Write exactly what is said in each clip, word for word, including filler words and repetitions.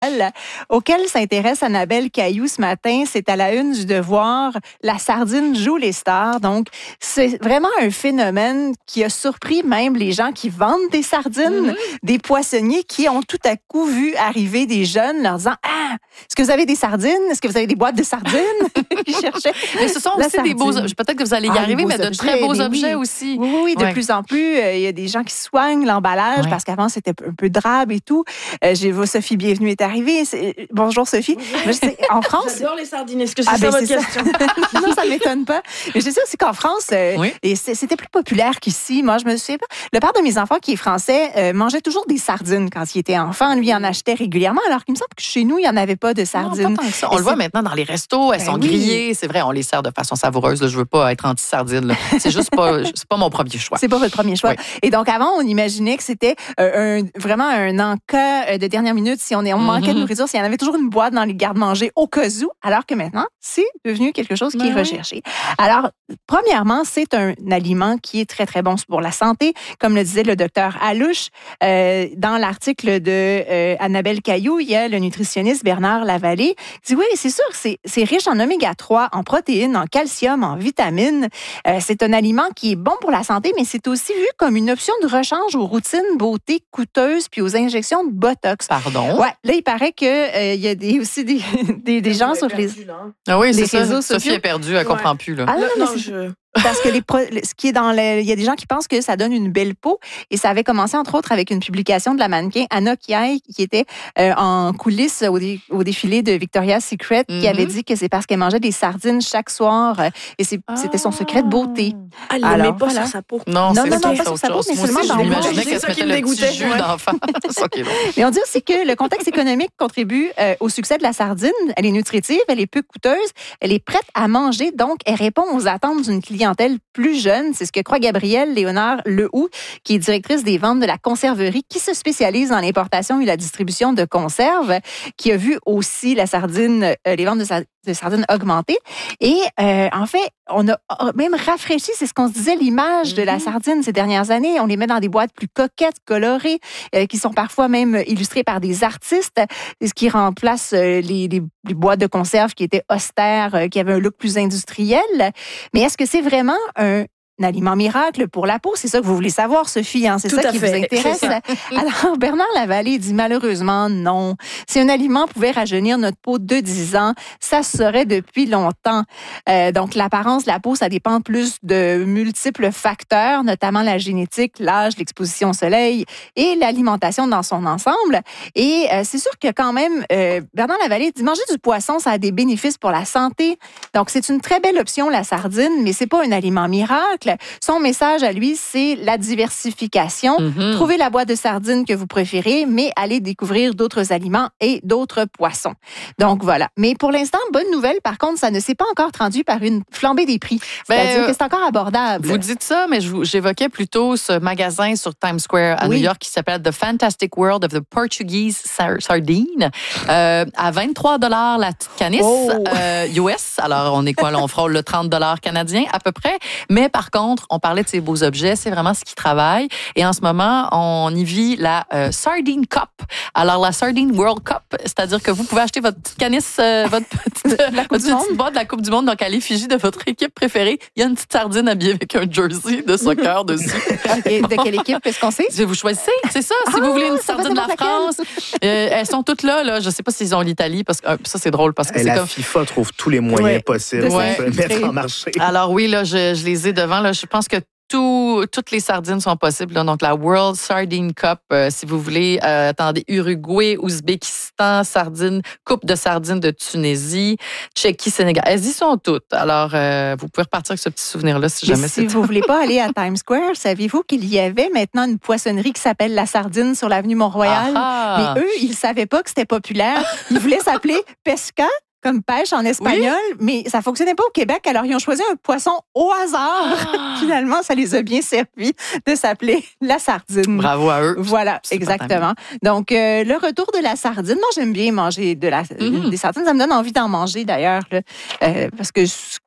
mondial auquel s'intéresse Annabelle Caillou ce matin. C'est à la une du Devoir. La sardine joue les stars. Donc, c'est vraiment un phénomène qui a surpris même les gens qui vendent des sardines, mm-hmm. des poissonniers qui ont tout à coup vu arriver des jeunes leur disant « Ah, est-ce que vous avez des sardines? Est-ce que vous avez des boîtes de sardines? » Ils cherchaient. Mais ce sont aussi sardine. Des beaux... Peut-être que vous allez y ah, arriver, mais de objets, très beaux objets oui. aussi. Oui, oui, de ouais. plus en plus. Il euh, y a des gens qui soignent l'emballage ouais. parce qu'avant, c'était un peu drabe et tout. Euh, j'ai vu Sophie Bienvenue est arrivée. C'est... Bonjour, Sophie. Moi, je sais, en France... J'adore les sardines. Est-ce que c'est ah, ça ben, votre c'est question? Ça. Non, ça ne m'étonne pas. Mais je sais aussi qu'en France, euh, oui. et c'était plus populaire qu'ici. Moi, je me souviens pas. Le père de mes enfants, qui est français, euh, mangeait toujours des sardines quand il était enfant. Lui, il en achetait régulièrement, alors qu'il me semble que chez nous, il n'y en avait pas de sardines. Non, pas tant que ça. On et le c'est... voit maintenant dans les restos. Elles ben sont oui. grillées. C'est vrai, on les sert de façon savoureuse. Là. Je veux pas être anti-sardine. Là. C'est juste pas, c'est pas mon premier choix. C'est pas votre premier choix. Oui. Et donc, avant, on imaginait que c'était euh, un, vraiment un encas de dernière minute. Si on, est, on manquait mm-hmm. de nourriture, s'il y en avait toujours une boîte dans les garde-manger au cas où, alors que maintenant, c'est devenu quelque chose qui ben est oui. recherché. Alors, premièrement, c'est un aliment qui est très, très bon pour la santé. Comme le disait le docteur Alouche, euh, dans l'article de euh, Annabelle Caillou, il y a le nutritionniste Bernard Lavallée qui dit, oui, c'est sûr, c'est, c'est riche en oméga trois, en protéines, en calcium, en vitamines. Euh, c'est un aliment qui est bon pour la santé, mais c'est aussi vu comme une option de rechange aux routines beauté coûteuses puis aux injections de Botox. Pardon? Ouais, là, il paraît qu'il euh, y a des, aussi des, des, des gens sur les, ah oui, c'est les ça. réseaux sociaux. Sophie est perdue, elle ne ouais. comprend plus. Là. Ah non, non, non je... Parce que les pro... ce qui est dans le... il y a des gens qui pensent que ça donne une belle peau et ça avait commencé entre autres avec une publication de la mannequin Anna Kiai qui était euh, en coulisses au, dé... au défilé de Victoria's Secret mm-hmm. qui avait dit que c'est parce qu'elle mangeait des sardines chaque soir euh, et c'est... ah. c'était son secret de beauté. Elle ne met pas voilà. sur sa peau. Non, non, c'est non, non pas sur sa peau, mais seulement dans le monde. Je m'imaginais qu'elle se mettait le petit jus d'enfant. Mais on dit aussi que le contexte économique contribue euh, au succès de la sardine. Elle est nutritive, elle est peu coûteuse, elle est prête à manger, donc elle répond aux attentes d'une clientèle plus jeune. C'est ce que croit Gabrielle Léonard Lehoux, qui est directrice des ventes de la conserverie, qui se spécialise dans l'importation et la distribution de conserves, qui a vu aussi la sardine, euh, les ventes de, sa, de sardines augmenter. Et euh, en fait, on a même rafraîchi, c'est ce qu'on se disait, l'image mm-hmm. de la sardine ces dernières années. On les met dans des boîtes plus coquettes, colorées, euh, qui sont parfois même illustrées par des artistes, ce qui remplace euh, les, les, les boîtes de conserve qui étaient austères, euh, qui avaient un look plus industriel. Mais est-ce que c'est vraiment un Un aliment miracle pour la peau? C'est ça que vous voulez savoir, Sophie, hein? C'est Tout ça qui fait. vous intéresse. Alors, Bernard Lavallée dit malheureusement non. Si un aliment pouvait rajeunir notre peau de dix ans, ça se saurait depuis longtemps. Euh, donc, l'apparence de la peau, ça dépend plus de multiples facteurs, notamment la génétique, l'âge, l'exposition au soleil et l'alimentation dans son ensemble. Et euh, c'est sûr que quand même, euh, Bernard Lavallée dit manger du poisson, ça a des bénéfices pour la santé. Donc, c'est une très belle option, la sardine, mais c'est pas un aliment miracle. Son message à lui, c'est la diversification. Mm-hmm. Trouvez la boîte de sardines que vous préférez, mais allez découvrir d'autres aliments et d'autres poissons. Donc, voilà. Mais pour l'instant, bonne nouvelle. Par contre, ça ne s'est pas encore traduit par une flambée des prix. C'est-à-dire ben, euh, que c'est encore abordable. Vous dites ça, mais je, j'évoquais plutôt ce magasin sur Times Square à oui. New York qui s'appelle The Fantastic World of the Portuguese Sardine. Euh, à vingt-trois dollars la petite canisse oh. euh, U S. Alors, on est quoi là? On frôle le trente dollars canadiens à peu près. Mais par contre, on parlait de ces beaux objets, c'est vraiment ce qui travaille. Et en ce moment, on y vit la euh, Sardine Cup. Alors, la Sardine World Cup, c'est-à-dire que vous pouvez acheter votre petite canisse, euh, votre petite, la coupe du monde. boîte de la Coupe du Monde, donc à l'effigie de votre équipe préférée. Il y a une petite sardine habillée avec un jersey de soccer dessus. Okay. De quelle équipe est-ce qu'on sait? Vous choisissez, c'est ça. Si ah, vous voulez une sardine de la France, euh, elles sont toutes là. là. Je ne sais pas s'ils ont l'Italie, parce que euh, ça, c'est drôle. Parce que Et c'est la comme... FIFA trouve tous les moyens ouais. possibles de ouais. se mettre en marché. Alors oui, là, je, je les ai devant. Là, je pense que Tout, toutes les sardines sont possibles. Là. Donc, la World Sardine Cup, euh, si vous voulez. Euh, attendez, Uruguay, Ouzbékistan, sardines, coupe de sardines de Tunisie, Tchéquie, Sénégal. Elles y sont toutes. Alors, euh, vous pouvez repartir avec ce petit souvenir-là si jamais c'est... Si vous ne voulez pas aller à Times Square, saviez-vous qu'il y avait maintenant une poissonnerie qui s'appelle La Sardine sur l'avenue Mont-Royal? Ah. Mais eux, ils ne savaient pas que c'était populaire. Ils voulaient s'appeler Pesca, comme pêche en espagnol, oui. mais ça fonctionnait pas au Québec, alors ils ont choisi un poisson au hasard. Ah. Finalement, ça les a bien servi de s'appeler la sardine. Bravo à eux. Voilà, c'est exactement. Donc, euh, le retour de la sardine. Moi, j'aime bien manger de la, mm-hmm. des sardines. Ça me donne envie d'en manger, d'ailleurs, là, euh, parce que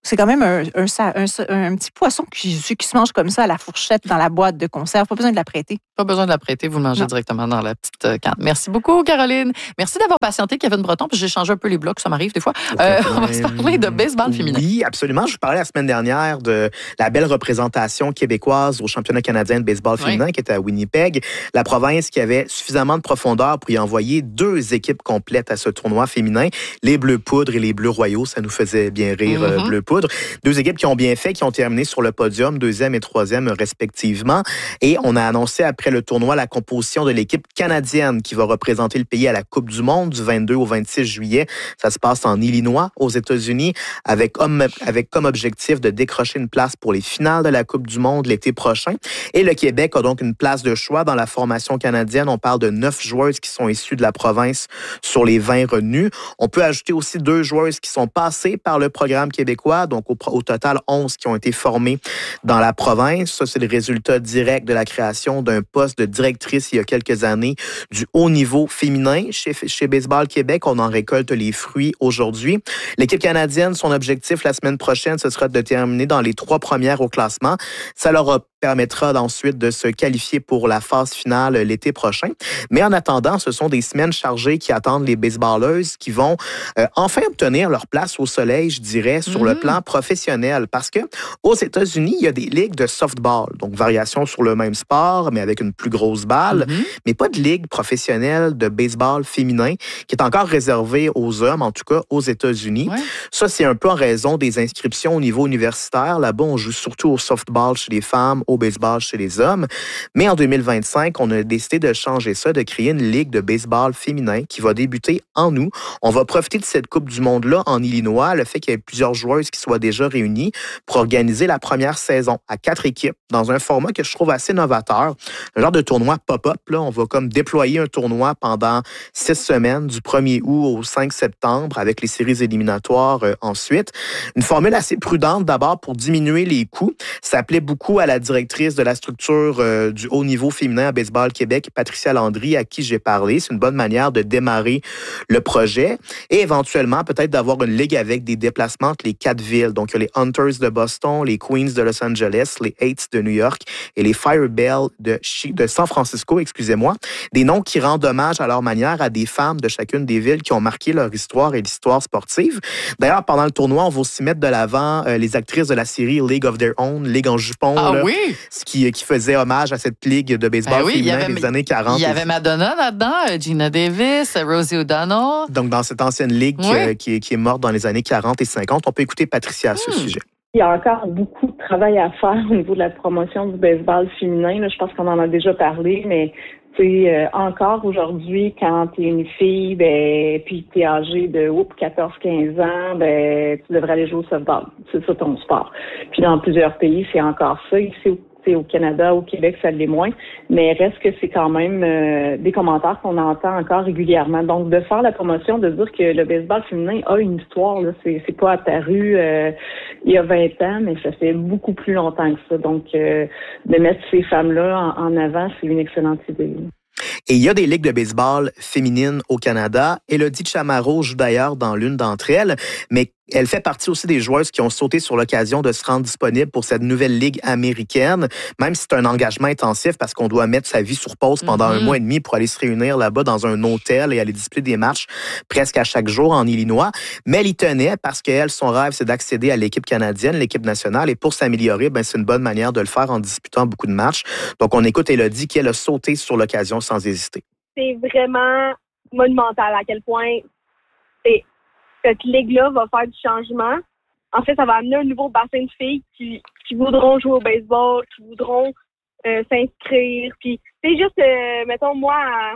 C'est quand même un, un, un, un, un petit poisson qui, qui se mange comme ça à la fourchette dans la boîte de conserve. Pas besoin de la prêter. Pas besoin de la prêter, vous le mangez non. directement dans la petite euh, canne. Merci beaucoup, Caroline. Merci d'avoir patienté, Kevin Breton, puis j'ai changé un peu les blocs, ça m'arrive des fois. Euh, on va se parler de baseball féminin. Oui, absolument. Je vous parlais la semaine dernière de la belle représentation québécoise au championnat canadien de baseball féminin oui. qui était à Winnipeg. La province qui avait suffisamment de profondeur pour y envoyer deux équipes complètes à ce tournoi féminin. Les Bleus Poudres et les Bleus Royaux, ça nous faisait bien rire, mm-hmm. Bleus Poudres. Deux équipes qui ont bien fait, qui ont terminé sur le podium, deuxième et troisième respectivement. Et on a annoncé après le tournoi la composition de l'équipe canadienne qui va représenter le pays à la Coupe du Monde du vingt-deux au vingt-six juillet. Ça se passe en Illinois, aux États-Unis, avec, avec comme objectif de décrocher une place pour les finales de la Coupe du Monde l'été prochain. Et le Québec a donc une place de choix dans la formation canadienne. On parle de neuf joueuses qui sont issues de la province sur les vingt retenues. On peut ajouter aussi deux joueuses qui sont passées par le programme québécois, donc au, au total onze qui ont été formées dans la province. Ça, c'est le résultat direct de la création d'un poste de directrice il y a quelques années du haut niveau féminin chez, chez Baseball Québec. On en récolte les fruits aujourd'hui. L'équipe canadienne, son objectif la semaine prochaine, ce sera de terminer dans les trois premières au classement. Ça leur a permettra ensuite de se qualifier pour la phase finale l'été prochain. Mais en attendant, ce sont des semaines chargées qui attendent les baseballeuses qui vont euh, enfin obtenir leur place au soleil, je dirais, sur mm-hmm. le plan professionnel. Parce que aux États-Unis, il y a des ligues de softball, donc variation sur le même sport, mais avec une plus grosse balle, mm-hmm. mais pas de ligue professionnelle de baseball féminin qui est encore réservée aux hommes, en tout cas aux États-Unis. Ouais. Ça, c'est un peu en raison des inscriptions au niveau universitaire. Là-bas, on joue surtout au softball chez les femmes, au baseball chez les hommes. Mais en deux mille vingt-cinq, on a décidé de changer ça, de créer une ligue de baseball féminin qui va débuter en août. On va profiter de cette Coupe du Monde-là en Illinois, le fait qu'il y ait plusieurs joueuses qui soient déjà réunies pour organiser la première saison à quatre équipes dans un format que je trouve assez novateur. Un genre de tournoi pop-up. Là. On va comme déployer un tournoi pendant six semaines, du premier août au cinq septembre, avec les séries éliminatoires euh, ensuite. Une formule assez prudente d'abord pour diminuer les coûts. Ça plaît beaucoup à la directrice de la structure euh, du haut niveau féminin à Baseball Québec, Patricia Landry, à qui j'ai parlé. C'est une bonne manière de démarrer le projet et éventuellement peut-être d'avoir une ligue avec des déplacements entre les quatre villes. Donc, il y a les Hunters de Boston, les Queens de Los Angeles, les Eights de New York et les Firebell de, de San Francisco, excusez-moi. Des noms qui rendent hommage à leur manière à des femmes de chacune des villes qui ont marqué leur histoire et l'histoire sportive. D'ailleurs, pendant le tournoi, on va aussi mettre de l'avant euh, les actrices de la série League of Their Own, Ligue en jupon. Ah là, oui! Ce qui, qui faisait hommage à cette ligue de baseball ben oui, féminin avait, des années quarante. Il y avait Madonna là-dedans, Gina Davis, Rosie O'Donnell. Donc, dans cette ancienne ligue oui. euh, qui, est, qui est morte dans les années quarante et cinquante, on peut écouter Patricia à ce hmm. sujet. Il y a encore beaucoup de travail à faire au niveau de la promotion du baseball féminin. Là, je pense qu'on en a déjà parlé, mais euh, encore aujourd'hui, quand tu es une fille, ben, puis tu es âgée de oups, quatorze quinze ans, ben, tu devrais aller jouer au softball. C'est ça ton sport. Puis dans plusieurs pays, c'est encore ça. Ici, au Canada, au Québec, ça l'est moins, mais reste que c'est quand même euh, des commentaires qu'on entend encore régulièrement. Donc, de faire la promotion, de dire que le baseball féminin a une histoire, là, c'est, c'est pas apparu euh, il y a vingt ans, mais ça fait beaucoup plus longtemps que ça. Donc, euh, de mettre ces femmes-là en, en avant, c'est une excellente idée. Et il y a des ligues de baseball féminines au Canada. Élodie Chamaro joue d'ailleurs dans l'une d'entre elles, mais elle fait partie aussi des joueuses qui ont sauté sur l'occasion de se rendre disponible pour cette nouvelle ligue américaine, même si c'est un engagement intensif parce qu'on doit mettre sa vie sur pause pendant mm-hmm. un mois et demi pour aller se réunir là-bas dans un hôtel et aller disputer des matchs presque à chaque jour en Illinois. Mais elle y tenait parce qu'elle, son rêve, c'est d'accéder à l'équipe canadienne, l'équipe nationale, et pour s'améliorer, ben, c'est une bonne manière de le faire en disputant beaucoup de matchs. Donc, on écoute Élodie qui, elle, a sauté sur l'occasion sans hésiter. C'est vraiment monumental à quel point c'est cette ligue-là va faire du changement. En fait, ça va amener un nouveau bassin de filles qui, qui voudront jouer au baseball, qui voudront euh, s'inscrire. Puis, c'est juste, euh, mettons, moi,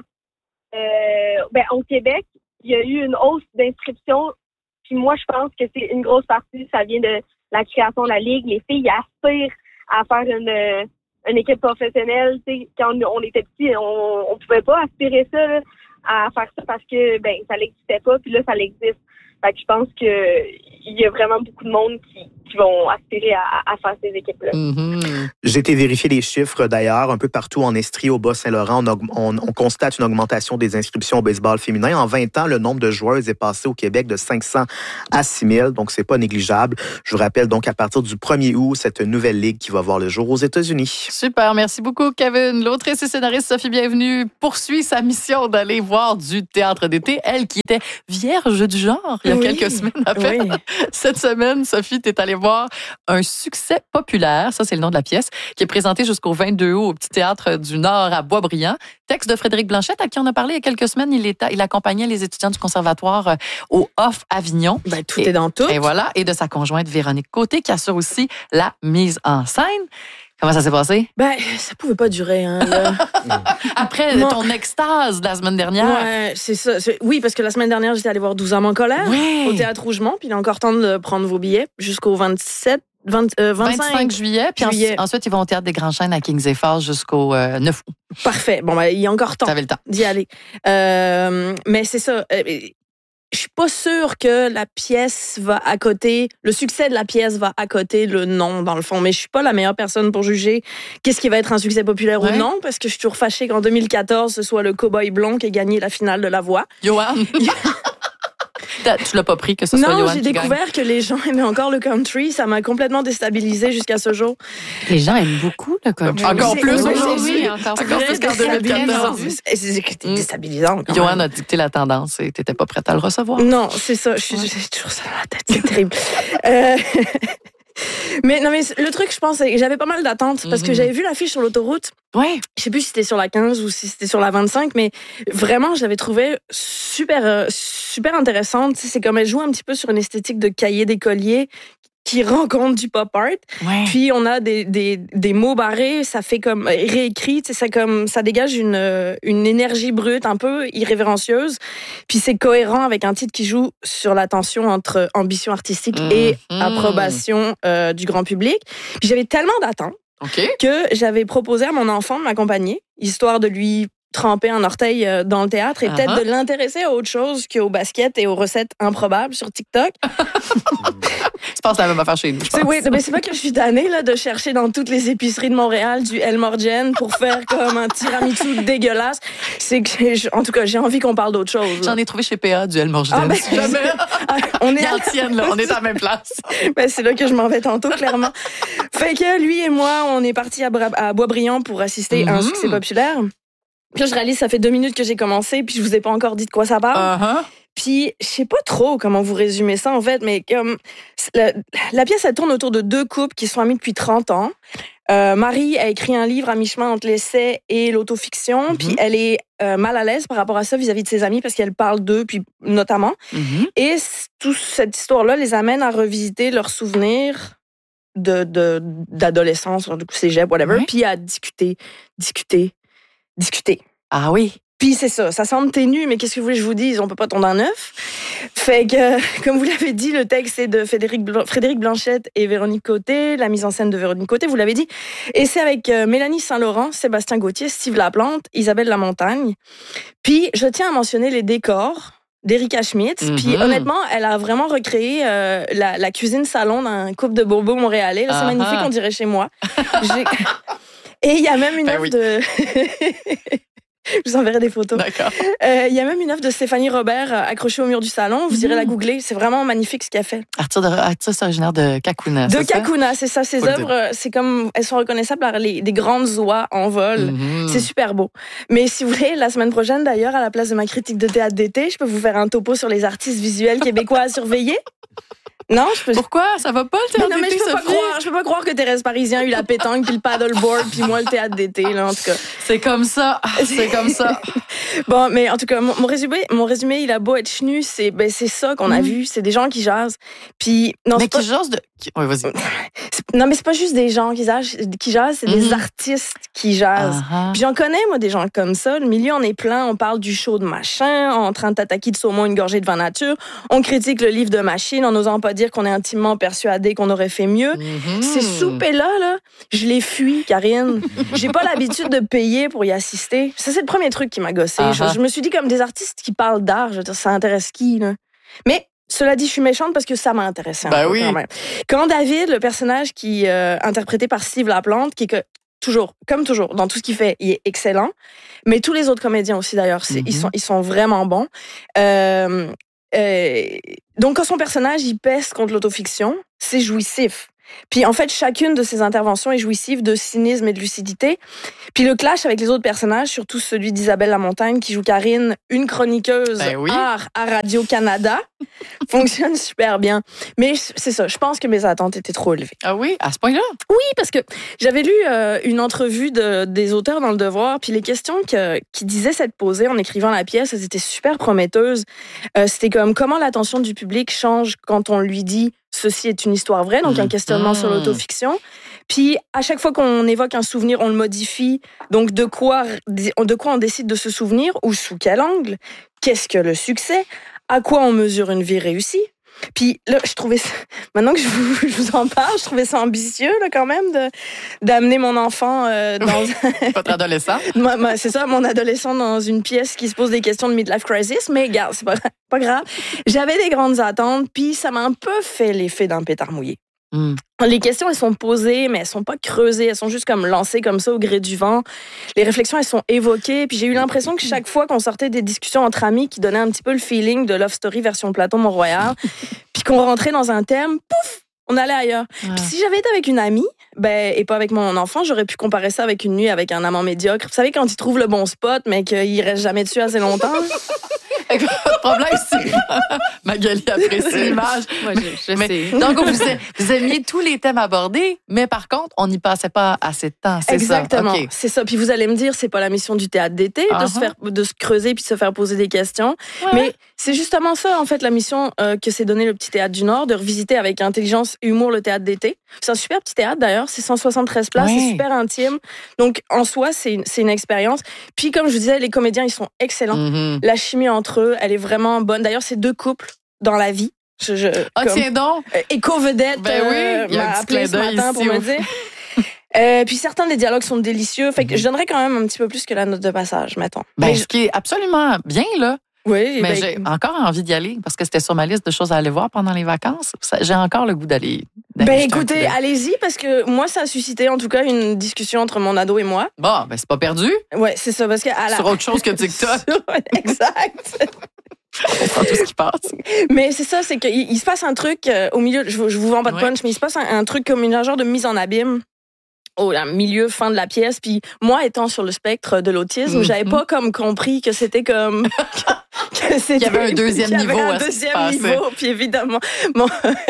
euh, ben, au Québec, il y a eu une hausse d'inscription. Puis moi, je pense que c'est une grosse partie, ça vient de la création de la ligue. Les filles aspirent à faire une, une équipe professionnelle. T'sais, quand on, on était petits, on, on pouvait pas aspirer ça, là, à faire ça parce que ben ça n'existait pas. Puis là, ça existe. Fait que je pense qu'il y a vraiment beaucoup de monde qui, qui vont aspirer à, à faire ces équipes-là. Mm-hmm. J'ai été vérifier les chiffres d'ailleurs. Un peu partout en Estrie, au Bas-Saint-Laurent, on, on, on constate une augmentation des inscriptions au baseball féminin. En vingt ans, le nombre de joueuses est passé au Québec de cinq cents à six mille, donc c'est pas négligeable. Je vous rappelle donc à partir du premier août, cette nouvelle ligue qui va voir le jour aux États-Unis. Super, merci beaucoup Kevin. L'autrice et scénariste Sophie Bienvenue poursuit sa mission d'aller voir du théâtre d'été, elle qui était vierge du genre il y a oui. quelques semaines à peine. Oui. Cette semaine, Sophie, t'es allée voir un succès populaire, ça c'est le nom de la pièce, qui est présenté jusqu'au vingt-deux août au Petit Théâtre du Nord à Boisbriand. Texte de Frédéric Blanchette, à qui on a parlé il y a quelques semaines. Il, est, il accompagnait les étudiants du conservatoire au Off Avignon. Ben, tout et, est dans tout. Et voilà, et de sa conjointe Véronique Côté, qui assure aussi la mise en scène. Comment ça s'est passé? Ben, ça pouvait pas durer, hein, là. Après Moi, ton extase de la semaine dernière. Ouais, c'est ça. C'est, oui, parce que la semaine dernière, j'étais allée voir douze âmes en colère ouais. au Théâtre Rougemont, puis il est encore temps de prendre vos billets jusqu'au vingt-sept, vingt, euh, vingt-cinq, vingt-cinq juillet, puis juillet. En, ensuite, ils vont au Théâtre des Grands Chênes à Kings et Falls jusqu'au euh, neuf août. Parfait. Bon, ben, il y a encore temps. T'avais le temps. D'y aller. Euh, mais c'est ça. Euh, Je suis pas sûre que la pièce va à côté, le succès de la pièce va à côté le nom, dans le fond. Mais je suis pas la meilleure personne pour juger qu'est-ce qui va être un succès populaire ouais. ou non, parce que je suis toujours fâchée qu'en deux mille quatorze, ce soit le Cowboy Blond qui ait gagné la finale de La Voix. Johan! Tu l'as pas pris que ce non, soit Johan j'ai qui découvert gagne. que les gens aimaient encore le country. Ça m'a complètement déstabilisée jusqu'à ce jour. Les gens aiment beaucoup le country. Encore plus oui, aujourd'hui. Oui, encore, encore plus qu'en deux mille quatorze. C'est déstabilisant. Johan a dicté la tendance et t'étais pas prête à le recevoir. Non, c'est ça. Je suis, ouais. J'ai toujours ça dans la tête. C'est terrible. euh... Mais non, mais le truc, je pense, c'est que j'avais pas mal d'attentes parce mm-hmm. que j'avais vu l'affiche sur l'autoroute. Ouais. Je sais plus si c'était sur la quinze ou si c'était sur la vingt-cinq, mais vraiment, je l'avais trouvée super, euh, super intéressante. C'est comme elle joue un petit peu sur une esthétique de cahier d'écolier qui rencontre du pop art. Ouais. Puis on a des, des, des mots barrés, ça fait comme réécrit, ça, comme, ça dégage une, une énergie brute un peu irrévérencieuse. Puis c'est cohérent avec un titre qui joue sur la tension entre ambition artistique mmh. et mmh. approbation euh, du grand public. Puis j'avais tellement d'attentes okay. que j'avais proposé à mon enfant de m'accompagner, histoire de lui tremper un orteil dans le théâtre et uh-huh. peut-être de l'intéresser à autre chose qu'au basket et aux recettes improbables sur TikTok. Je pense que la même affaire chez nous. C'est, oui, mais c'est pas que je suis tannée là, de chercher dans toutes les épiceries de Montréal du El Morgen pour faire comme un tiramisu dégueulasse. C'est que, en tout cas, j'ai envie qu'on parle d'autre chose. Là. J'en ai trouvé chez P A du El Morgen. Ah, ben, jamais. On est à tienne, là. On est à la même place. Ben, c'est là que je m'en vais tantôt, clairement. Fait que lui et moi, on est partis à, Bra- à Boisbriand pour assister mm-hmm. à un succès populaire. Puis là, je réalise, ça fait deux minutes que j'ai commencé, puis je vous ai pas encore dit de quoi ça parle. Uh-huh. Puis, je sais pas trop comment vous résumer ça, en fait, mais comme la, la pièce, elle tourne autour de deux couples qui sont amis depuis trente ans. Euh, Marie a écrit un livre à mi-chemin entre l'essai et l'autofiction, mm-hmm. puis elle est euh, mal à l'aise par rapport à ça vis-à-vis de ses amis parce qu'elle parle d'eux, puis notamment. Mm-hmm. Et toute cette histoire-là les amène à revisiter leurs souvenirs de, de, d'adolescence, du coup, cégep, whatever, oui. puis à discuter, discuter, discuter. Ah oui. Puis c'est ça, ça semble ténu, mais qu'est-ce que vous voulez que je vous dise? On peut pas tomber en neuf. Fait que, comme vous l'avez dit, le texte est de Frédéric, Blan- Frédéric Blanchette et Véronique Côté, la mise en scène de Véronique Côté, vous l'avez dit. Et c'est avec euh, Mélanie Saint-Laurent, Sébastien Gauthier, Steve Laplante, Isabelle Lamontagne. Puis je tiens à mentionner les décors d'Erika Schmitz. Mm-hmm. Puis honnêtement, elle a vraiment recréé euh, la, la cuisine salon d'un couple de bobos montréalais. Là, c'est uh-huh. magnifique, on dirait chez moi. J'ai... Et il y a même une ben œuvre oui. de... Je vous enverrai des photos. D'accord. Euh, il y a même une œuvre de Stéphanie Robert accrochée au mur du salon. Vous mmh. irez la googler. C'est vraiment magnifique ce qu'elle fait. Artiste, de, artiste originaire de Kakuna. De c'est Kakuna, ça? c'est ça. Ces Faut œuvres, c'est comme elles sont reconnaissables par les, des grandes oies en vol. Mmh. C'est super beau. Mais si vous voulez, la semaine prochaine, d'ailleurs, à la place de ma critique de théâtre d'été, je peux vous faire un topo sur les artistes visuels québécois à surveiller. Non, je peux... Pourquoi? Ça va pas le théâtre non, mais d'été, je peux Sophie? pas croire, je peux pas croire que Thérèse Parisien a eu la pétanque puis le paddleboard puis moi le théâtre d'été là en tout cas. C'est comme ça, c'est comme ça. Bon, mais en tout cas mon, mon résumé, mon résumé il a beau être chenu, c'est ben c'est ça qu'on a mmh. vu, c'est des gens qui jasent. Puis non, mais c'est qui pas... jasent de Oui, vas-y. C'est... Non, mais c'est pas juste des gens qui jasent, qui jasent c'est mmh. des artistes qui jasent. Uh-huh. Puis j'en connais moi des gens comme ça, le milieu en est plein, on parle du show de machin, en train de tataki de saumon une gorgée de vin nature, on critique le livre de machine en n'osant pas dire qu'on est intimement persuadé qu'on aurait fait mieux. Mmh. Ces soupers-là, là, je les fuis, Karine. J'ai pas l'habitude de payer pour y assister. Ça, c'est le premier truc qui m'a gossé. Uh-huh. Je, je me suis dit, comme des artistes qui parlent d'art, je veux dire, ça intéresse qui, là? Mais Cela dit, je suis méchante parce que ça m'a intéressée. Ben oui. Quand même. Quand David, le personnage qui euh, interprété par Steve Laplante, qui est que toujours, comme toujours, dans tout ce qu'il fait, il est excellent. Mais tous les autres comédiens aussi, d'ailleurs, c'est, mm-hmm. ils sont, ils sont vraiment bons. Euh, euh, donc, quand son personnage, il pèse contre l'autofiction, c'est jouissif. Puis, en fait, chacune de ses interventions est jouissive de cynisme et de lucidité. Puis, le clash avec les autres personnages, surtout celui d'Isabelle Lamontagne, qui joue Karine, une chroniqueuse ben oui. art à Radio-Canada, fonctionne super bien. Mais c'est ça, je pense que mes attentes étaient trop élevées. Ah oui? À ce point-là? Oui, parce que j'avais lu euh, une entrevue de, des auteurs dans Le Devoir, puis les questions que, qui disaient s'être posées en écrivant la pièce, elles étaient super prometteuses. Euh, c'était comme comment l'attention du public change quand on lui dit « ceci est une histoire vraie », donc un questionnement mmh. sur l'autofiction. Puis, à chaque fois qu'on évoque un souvenir, on le modifie. Donc, de quoi, de quoi on décide de se souvenir ou sous quel angle? Qu'est-ce que le succès? À quoi on mesure une vie réussie? Puis là, je trouvais ça, maintenant que je vous, je vous en parle, je trouvais ça ambitieux là, quand même de, d'amener mon enfant euh, dans... Votre adolescent? ma, ma, c'est ça, mon adolescent dans une pièce qui se pose des questions de midlife crisis, mais regarde, c'est pas, pas grave. J'avais des grandes attentes, puis ça m'a un peu fait l'effet d'un pétard mouillé. Mm. Les questions, elles sont posées, mais elles sont pas creusées. Elles sont juste comme lancées comme ça au gré du vent. Les réflexions, elles sont évoquées. Puis j'ai eu l'impression que chaque fois qu'on sortait des discussions entre amis qui donnaient un petit peu le feeling de Love Story version Platon Mont-Royal, puis qu'on rentrait dans un thème, pouf, on allait ailleurs. Ouais. Puis si j'avais été avec une amie, ben, et pas avec mon enfant, j'aurais pu comparer ça avec une nuit avec un amant médiocre. Vous savez, quand il trouve le bon spot, mais qu'il reste jamais dessus assez longtemps. Votre problème, c'est Magali apprécie l'image. Moi, je, je mais, sais. Donc, vous, vous aimiez tous les thèmes abordés, mais par contre, on n'y passait pas assez de temps. C'est Exactement. Ça. Okay. C'est ça. Puis vous allez me dire, c'est pas la mission du théâtre d'été uh-huh. de se faire, de se creuser puis de se faire poser des questions. Ouais. Mais c'est justement ça, en fait, la mission euh, que s'est donné le Petit Théâtre du Nord, de revisiter avec intelligence et humour le théâtre d'été. C'est un super petit théâtre, d'ailleurs. C'est cent soixante-treize places. Ouais. C'est super intime. Donc, en soi, c'est une, c'est une expérience. Puis, comme je vous disais, les comédiens, ils sont excellents. Mm-hmm. La chimie entre eux, elle est vraiment bonne. D'ailleurs, c'est deux couples dans la vie. Je, je, ah, tiens donc! Euh, Éco-vedette ben oui, euh, m'a appelé ce matin pour me dire. Euh, puis certains des dialogues sont délicieux. Fait que mm-hmm. je donnerais quand même un petit peu plus que la note de passage, mettons. Ben, Mais ce qui est absolument bien, là. Oui, mais ben, j'ai encore envie d'y aller parce que c'était sur ma liste de choses à aller voir pendant les vacances. J'ai encore le goût d'aller. Ben écoutez, allez-y parce que moi ça a suscité en tout cas une discussion entre mon ado et moi. Bon, ben c'est pas perdu. Ouais, c'est ça parce que à la... sur autre chose que TikTok. Exact. On comprend tout ce qui passe. Mais c'est ça, c'est qu'il il se passe un truc euh, au milieu. Je, je vous vends pas de punch, ouais. mais il se passe un, un truc comme une genre de mise en abîme. Au milieu, fin de la pièce. Puis moi, étant sur le spectre de l'autisme, mm-hmm. j'avais pas comme compris que c'était comme... que c'était, il y avait un deuxième niveau un à ce deuxième qui se niveau. Puis évidemment, mon,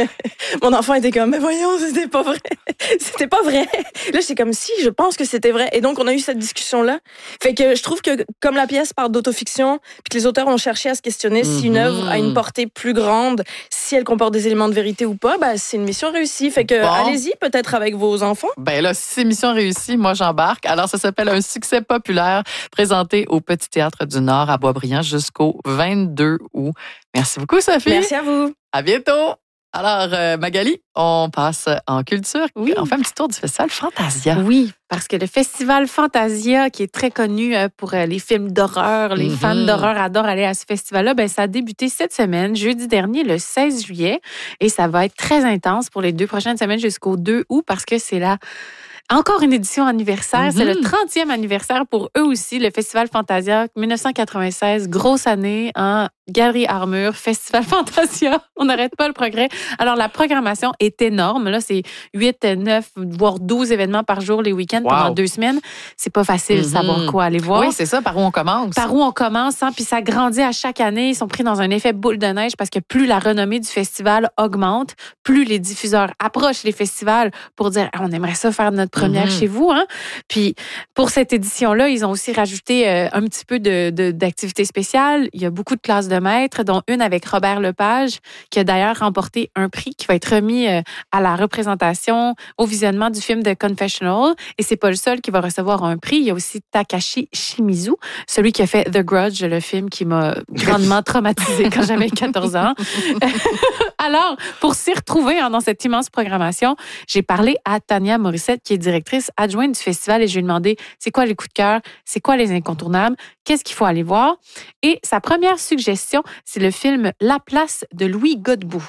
mon enfant était comme, mais voyons, c'était pas vrai. C'était pas vrai. Là, j'étais comme, si, je pense que c'était vrai. Et donc, on a eu cette discussion-là. Fait que je trouve que comme la pièce parle d'autofiction, puis que les auteurs ont cherché à se questionner mm-hmm. si une œuvre a une portée plus grande, si elle comporte des éléments de vérité ou pas, ben, c'est une mission réussie. Fait que bon. Allez-y, peut-être avec vos enfants. Ben là, si c'est mission réussie, moi, j'embarque. Alors, ça s'appelle Un succès populaire présenté au Petit Théâtre du Nord à Boisbriand jusqu'au vingt-deux août. Merci beaucoup, Sophie. Merci à vous. À bientôt. Alors, euh, Magali, on passe en culture. Oui. On fait un petit tour du festival Fantasia. Oui, parce que le festival Fantasia, qui est très connu pour les films d'horreur, les mm-hmm. fans d'horreur adorent aller à ce festival-là, ben, ça a débuté cette semaine, jeudi dernier, le seize juillet, et ça va être très intense pour les deux prochaines semaines jusqu'au deux août, parce que c'est la... Encore une édition anniversaire. Mm-hmm. C'est le trentième anniversaire pour eux aussi, le Festival Fantasia, dix-neuf cent quatre-vingt-seize, grosse année, en Galerie Armure, Festival Fantasia. On n'arrête pas le progrès. Alors, la programmation est énorme. Là, c'est huit, neuf, voire douze événements par jour les week-ends wow. pendant deux semaines. C'est pas facile de mm-hmm. savoir quoi aller voir. Oui, c'est ça. Par où on commence? Par où on commence. Hein? Puis ça grandit à chaque année. Ils sont pris dans un effet boule de neige parce que plus la renommée du festival augmente, plus les diffuseurs approchent les festivals pour dire ah, on aimerait ça faire notre première mm-hmm. chez vous. Hein? Puis pour cette édition-là, ils ont aussi rajouté euh, un petit peu de, de, d'activités spéciales. Il y a beaucoup de classes de maîtres, dont une avec Robert Lepage, qui a d'ailleurs remporté un prix qui va être remis euh, à la représentation, au visionnement du film The Confessional. Et c'est pas le seul qui va recevoir un prix. Il y a aussi Takashi Shimizu, celui qui a fait The Grudge, le film qui m'a grandement traumatisée quand j'avais quatorze ans. Alors, pour s'y retrouver hein, dans cette immense programmation, j'ai parlé à Tania Morissette, qui est directrice adjointe du festival et je lui ai demandé c'est quoi les coups de cœur, c'est quoi les incontournables, qu'est-ce qu'il faut aller voir. Et sa première suggestion, c'est le film La place de Louis Godbout.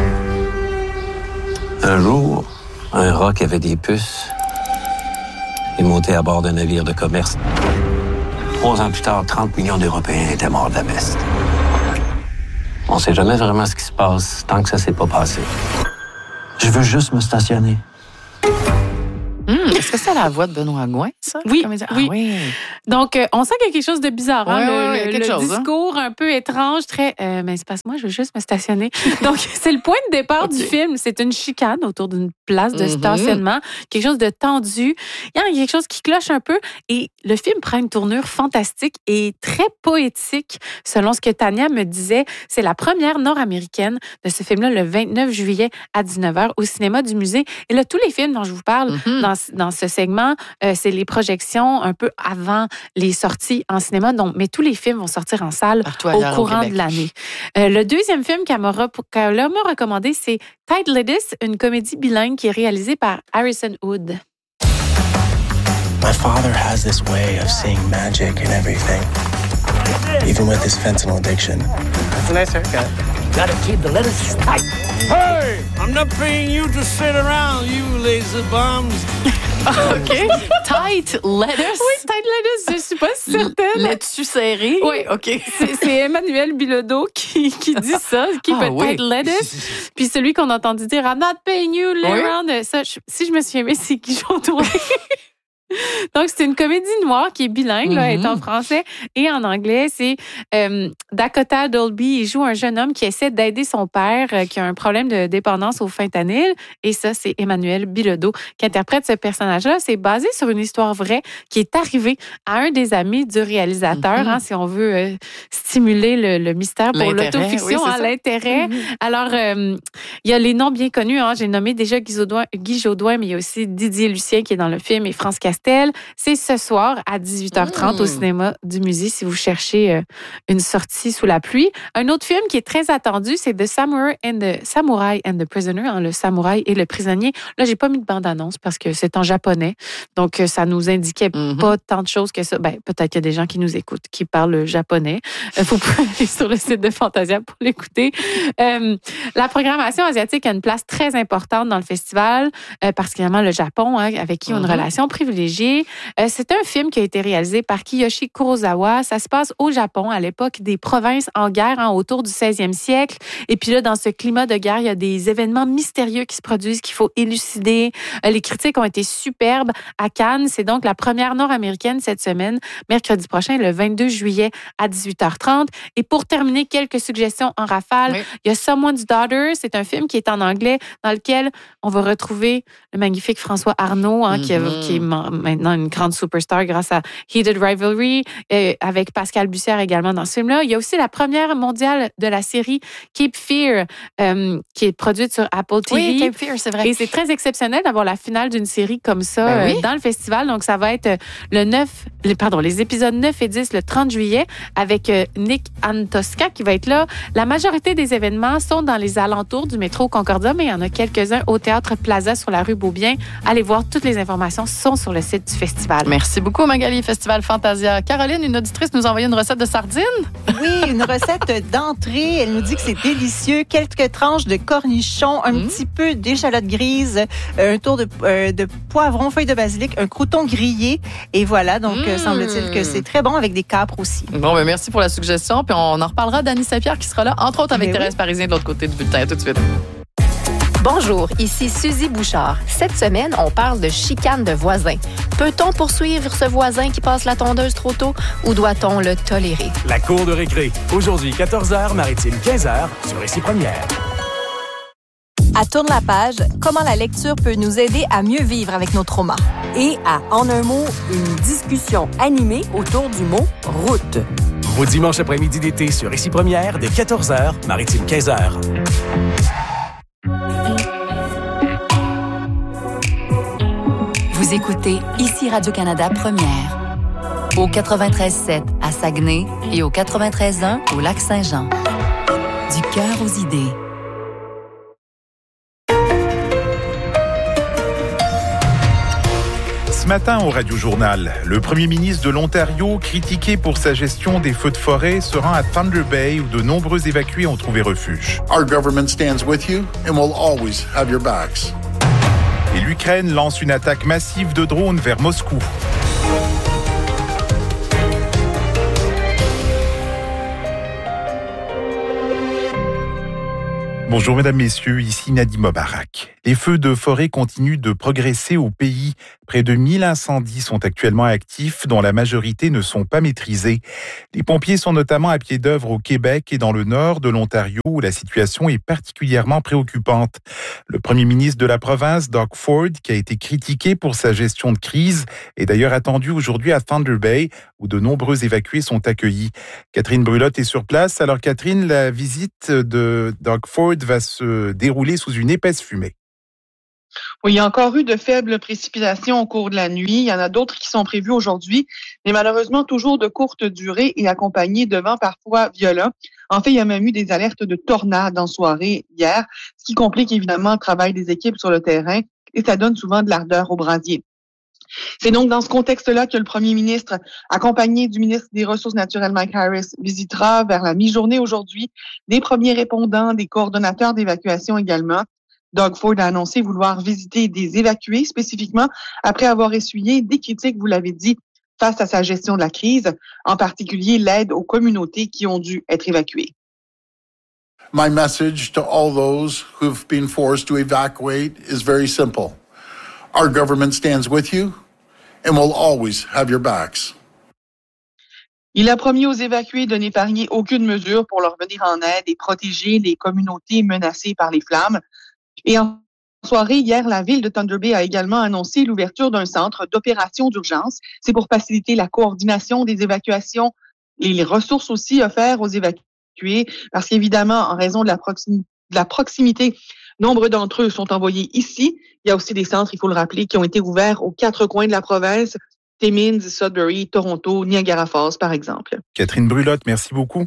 Un jour, un rat qui avait des puces est monté à bord d'un navire de commerce. Trois ans plus tard, trente millions d'Européens étaient morts de la peste. On sait jamais vraiment ce qui se passe tant que ça s'est pas passé. Je veux juste me stationner. Mmh, est-ce que c'est la voix de Benoît Gouin, ça? Oui, ah, oui. oui. Donc, euh, on sent qu'il y a quelque chose de bizarre. Hein? Ouais, le ouais, le, quelque le chose, discours hein? un peu étrange, très... Euh, mais c'est parce que moi, je veux juste me stationner. Donc, c'est le point de départ okay. du film. C'est une chicane autour d'une place de mm-hmm. stationnement. Quelque chose de tendu. Il y a quelque chose qui cloche un peu. Et le film prend une tournure fantastique et très poétique. Selon ce que Tania me disait, c'est la première nord-américaine de ce film-là, le vingt-neuf juillet à dix-neuf heures au cinéma du musée. Et là, tous les films dont je vous parle mm-hmm. dans, dans ce segment, euh, c'est les projections un peu avant les sorties en cinéma. Donc, mais tous les films vont sortir en salle au courant de l'année. Euh, le deuxième film qu'elle m'a, qu'elle m'a recommandé, c'est Tight Ladies, une comédie bilingue qui est réalisée par Harrison Wood. My father has this way of seeing magic in everything, even with his fentanyl addiction. That's a nice haircut. Gotta keep the lettuce tight. Hey, I'm not paying you to sit around, you laser bombs. OK. Tight lettuce. Oui, tight lettuce, je suis pas certaine. Laitue serrée. Oui, OK. C'est, c'est Emmanuel Bilodeau qui, qui dit ça, qui ah, fait oui. tight lettuce. Puis celui qu'on a entendu dire I'm not paying you, lay oui. around. Ça, je, si je me souviens bien, c'est Guy Jodoin. Donc, c'est une comédie noire qui est bilingue, là, mm-hmm. elle est en français et en anglais. C'est euh, Dakota Dolby. Il joue un jeune homme qui essaie d'aider son père euh, qui a un problème de dépendance au fentanyl. Et ça, c'est Emmanuel Bilodeau qui interprète ce personnage-là. C'est basé sur une histoire vraie qui est arrivée à un des amis du réalisateur, mm-hmm. hein, si on veut euh, stimuler le, le mystère pour l'intérêt, l'autofiction, oui, hein, l'intérêt. Mm-hmm. Alors, euh, il y a les noms bien connus. Hein. J'ai nommé déjà Guy Jodoin, Guy Jodoin, mais il y a aussi Didier Lucien qui est dans le film et France Castel. C'est ce soir à dix-huit heures trente mmh. au cinéma du musée si vous cherchez euh, une sortie sous la pluie. Un autre film qui est très attendu, c'est The Samurai and the, Samurai and the Prisoner, hein, le samouraï et le prisonnier. Là, j'ai pas mis de bande-annonce parce que c'est en japonais, donc euh, ça nous indiquait mmh. pas tant de choses que ça. Ben, peut-être qu'il y a des gens qui nous écoutent qui parlent japonais. Euh, vous pouvez aller sur le site de Fantasia pour l'écouter. Euh, la programmation asiatique a une place très importante dans le festival, euh, particulièrement le Japon, hein, avec qui on a une mmh. relation privilégiée. Euh, c'est un film qui a été réalisé par Kiyoshi Kurosawa. Ça se passe au Japon, à l'époque des provinces en guerre, hein, autour du seizième siècle. Et puis là, dans ce climat de guerre, il y a des événements mystérieux qui se produisent, qu'il faut élucider. Euh, les critiques ont été superbes à Cannes. C'est donc la première nord-américaine cette semaine, mercredi prochain, le vingt-deux juillet à dix-huit heures trente. Et pour terminer, quelques suggestions en rafale. Oui. Il y a Someone's Daughter. C'est un film qui est en anglais, dans lequel on va retrouver le magnifique François Arnault, hein, mm-hmm. qui, a, qui est maintenant une grande superstar grâce à Heated Rivalry, euh, avec Pascal Bussière également dans ce film-là. Il y a aussi la première mondiale de la série Cape Fear, euh, qui est produite sur Apple T V. Oui, Cape Fear, c'est vrai. Et c'est très exceptionnel d'avoir la finale d'une série comme ça ben oui. euh, dans le festival. Donc, ça va être le neuf, les, pardon, les épisodes neuf et dix le trente juillet avec euh, Nick Antosca qui va être là. La majorité des événements sont dans les alentours du métro Concordia, mais il y en a quelques-uns au Théâtre Plaza sur la rue Beaubien. Allez voir, toutes les informations sont sur le site du festival. Merci beaucoup, Magali, Festival Fantasia. Caroline, une auditrice, nous a envoyé une recette de sardines. Oui, une recette d'entrée. Elle nous dit que c'est délicieux. Quelques tranches de cornichons, un mmh. petit peu d'échalote grise, un tour de, euh, de poivron, feuilles de basilic, un crouton grillé. Et voilà, donc mmh. semble-t-il que c'est très bon avec des capres aussi. Bon, ben merci pour la suggestion. Puis on en reparlera d'Annie Saint-Pierre qui sera là, entre autres avec Mais Thérèse oui. Parisien de l'autre côté du bulletin. À tout de suite. Bonjour, ici Suzy Bouchard. Cette semaine, on parle de chicane de voisins. Peut-on poursuivre ce voisin qui passe la tondeuse trop tôt ou doit-on le tolérer? La cour de récré. Aujourd'hui, quatorze heures, Maritime, quinze heures, sur Récit Première. À Tourne la page, comment la lecture peut nous aider à mieux vivre avec nos traumas. Et à En un mot, une discussion animée autour du mot « route ». Vos dimanches après-midi d'été sur Récit Première, dès quatorze heures, Maritime, quinze heures. Vous écoutez ici Radio-Canada Première, au quatre-vingt-treize sept à Saguenay et au quatre-vingt-treize un au Lac-Saint-Jean. Du cœur aux idées. Ce matin au Radio Journal, le premier ministre de l'Ontario, critiqué pour sa gestion des feux de forêt, se rend à Thunder Bay où de nombreux évacués ont trouvé refuge. Our government stands with you and will always have your backs. Et l'Ukraine lance une attaque massive de drones vers Moscou. Bonjour mesdames, messieurs, ici Nadim Mobarak. Les feux de forêt continuent de progresser au pays. Près de mille incendies sont actuellement actifs, dont la majorité ne sont pas maîtrisés. Les pompiers sont notamment à pied d'œuvre au Québec et dans le nord de l'Ontario, où la situation est particulièrement préoccupante. Le premier ministre de la province, Doug Ford, qui a été critiqué pour sa gestion de crise, est d'ailleurs attendu aujourd'hui à Thunder Bay, où de nombreux évacués sont accueillis. Catherine Brulotte est sur place. Alors Catherine, la visite de Doug Ford va se dérouler sous une épaisse fumée. Oui, il y a encore eu de faibles précipitations au cours de la nuit. Il y en a d'autres qui sont prévues aujourd'hui, mais malheureusement toujours de courte durée et accompagnées de vents parfois violents. En fait, il y a même eu des alertes de tornades en soirée hier, ce qui complique évidemment le travail des équipes sur le terrain et ça donne souvent de l'ardeur au brasier. C'est donc dans ce contexte-là que le premier ministre, accompagné du ministre des Ressources naturelles Mike Harris, visitera vers la mi-journée aujourd'hui des premiers répondants, des coordonnateurs d'évacuation également. Doug Ford a annoncé vouloir visiter des évacués spécifiquement après avoir essuyé des critiques, vous l'avez dit, face à sa gestion de la crise, en particulier l'aide aux communautés qui ont dû être évacuées. My message to all those who've been forced to evacuate is very simple. Our government stands with you and will always have your backs. Il a promis aux évacués de n'épargner aucune mesure pour leur venir en aide et protéger les communautés menacées par les flammes. Et en soirée, hier, la ville de Thunder Bay a également annoncé l'ouverture d'un centre d'opération d'urgence. C'est pour faciliter la coordination des évacuations et les ressources aussi offertes aux évacués, parce qu'évidemment, en raison de la, proxim- de la proximité, nombre d'entre eux sont envoyés ici. Il y a aussi des centres, il faut le rappeler, qui ont été ouverts aux quatre coins de la province, Timmins, Sudbury, Toronto, Niagara Falls, par exemple. Catherine Brulotte, merci beaucoup.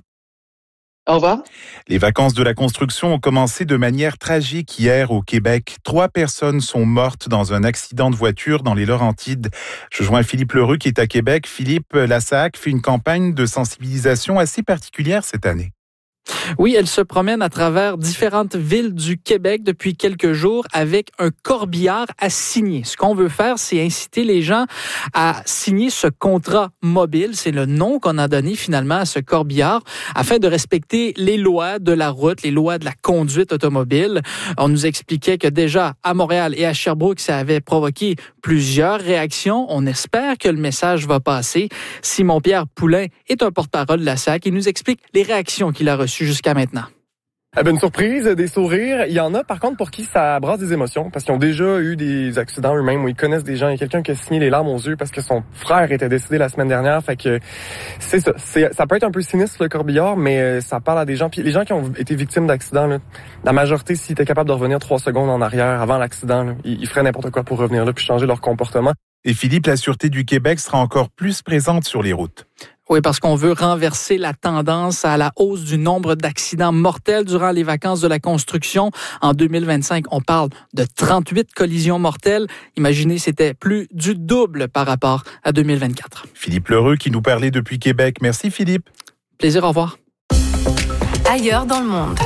Au revoir. Les vacances de la construction ont commencé de manière tragique hier au Québec. Trois personnes sont mortes dans un accident de voiture dans les Laurentides. Je joins Philippe Leroux qui est à Québec. Philippe, la S A C fait une campagne de sensibilisation assez particulière cette année. Oui, elle se promène à travers différentes villes du Québec depuis quelques jours avec un corbillard à signer. Ce qu'on veut faire, c'est inciter les gens à signer ce contrat mobile. C'est le nom qu'on a donné finalement à ce corbillard afin de respecter les lois de la route, les lois de la conduite automobile. On nous expliquait que déjà à Montréal et à Sherbrooke, ça avait provoqué plusieurs réactions. On espère que le message va passer. Simon-Pierre Poulain est un porte-parole de la S A C. Il nous explique les réactions qu'il a reçues jusqu'à maintenant. Eh ben, une surprise, des sourires. Il y en a, par contre, pour qui ça brasse des émotions, parce qu'ils ont déjà eu des accidents eux-mêmes où ils connaissent des gens. Il y a quelqu'un qui a signé les larmes aux yeux parce que son frère était décédé la semaine dernière. Fait que c'est ça. C'est, ça peut être un peu sinistre, le corbillard, mais ça parle à des gens. Puis les gens qui ont été victimes d'accidents, là, la majorité, s'ils étaient capables de revenir trois secondes en arrière avant l'accident, là, ils, ils feraient n'importe quoi pour revenir là puis changer leur comportement. Et Philippe, la Sûreté du Québec sera encore plus présente sur les routes. Oui, parce qu'on veut renverser la tendance à la hausse du nombre d'accidents mortels durant les vacances de la construction. En deux mille vingt-cinq, on parle de trente-huit collisions mortelles. Imaginez, c'était plus du double par rapport à deux mille vingt-quatre. Philippe Lheureux qui nous parlait depuis Québec. Merci Philippe. Plaisir, au revoir. Ailleurs dans le monde.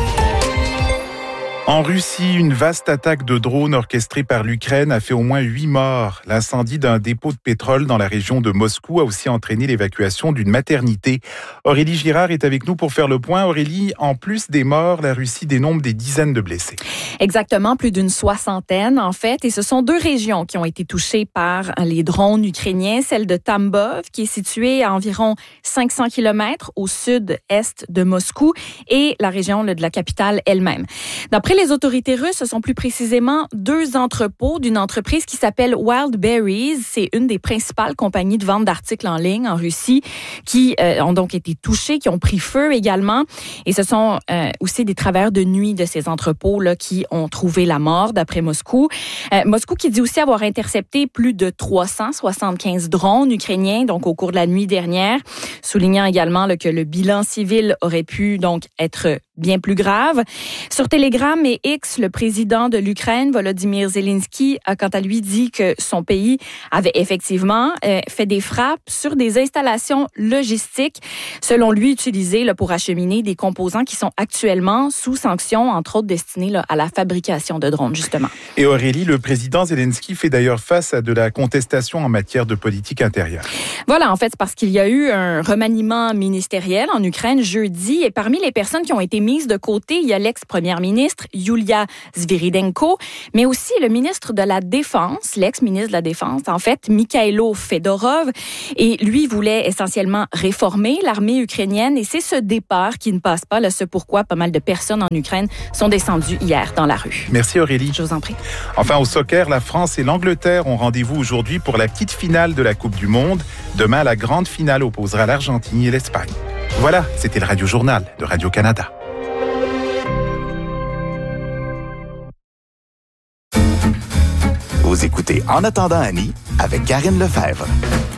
En Russie, une vaste attaque de drones orchestrée par l'Ukraine a fait au moins huit morts. L'incendie d'un dépôt de pétrole dans la région de Moscou a aussi entraîné l'évacuation d'une maternité. Aurélie Girard est avec nous pour faire le point. Aurélie, en plus des morts, la Russie dénombre des dizaines de blessés. Exactement, plus d'une soixantaine en fait. Et ce sont deux régions qui ont été touchées par les drones ukrainiens. Celle de Tambov, qui est située à environ cinq cents kilomètres au sud-est de Moscou, et la région de la capitale elle-même. D'après les autorités russes, ce sont plus précisément deux entrepôts d'une entreprise qui s'appelle Wildberries. C'est une des principales compagnies de vente d'articles en ligne en Russie qui euh, ont donc été touchées, qui ont pris feu également. Et ce sont euh, aussi des travailleurs de nuit de ces entrepôts là qui ont trouvé la mort, d'après Moscou. Euh, Moscou qui dit aussi avoir intercepté plus de trois cent soixante-quinze drones ukrainiens donc au cours de la nuit dernière, soulignant également là, que le bilan civil aurait pu donc être bien plus grave. Sur Telegram et X, le président de l'Ukraine, Volodymyr Zelensky, a quant à lui dit que son pays avait effectivement euh, fait des frappes sur des installations logistiques, selon lui utilisées là, pour acheminer des composants qui sont actuellement sous sanction, entre autres destinés là, à la fabrication de drones, justement. Et Aurélie, le président Zelensky fait d'ailleurs face à de la contestation en matière de politique intérieure. Voilà, en fait, c'est parce qu'il y a eu un remaniement ministériel en Ukraine jeudi, et parmi les personnes qui ont été mises de côté, il y a l'ex-première ministre Yulia Sviridenko, mais aussi le ministre de la Défense, l'ex-ministre de la Défense, en fait, Mikhailo Fedorov, et lui voulait essentiellement réformer l'armée ukrainienne, et c'est ce départ qui ne passe pas, là, ce pourquoi pas mal de personnes en Ukraine sont descendues hier dans la rue. Merci Aurélie. Je vous en prie. Enfin, au soccer, la France et l'Angleterre ont rendez-vous aujourd'hui pour la petite finale de la Coupe du Monde. Demain, la grande finale opposera l'Argentine et l'Espagne. Voilà, c'était le Radio Journal de Radio-Canada. Vous écoutez En attendant Annie avec Karine Lefebvre.